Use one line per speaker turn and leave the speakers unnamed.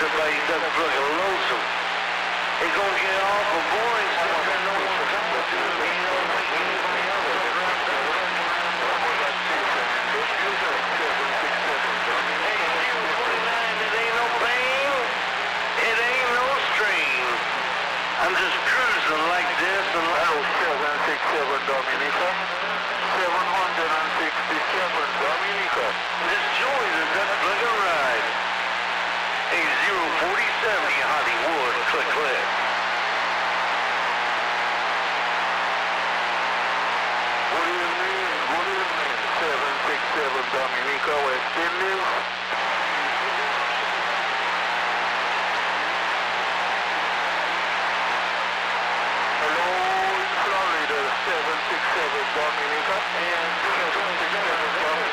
everybody does fucking lonesome. It's gonna get awful boring stuff that no one talks to me, you know, like anybody else. Hey, 049, it ain't no pain, it ain't no strain. I'm just cruising like this and
Hello, 767 Dominica. 767 Dominica.
just join the Dutch Blinker ride. Hey, 04070 Hollywood, click, click.
Good evening, 767 Dominica, West Indies. Hello, in Florida, 767 Dominica, and 767 Dominica.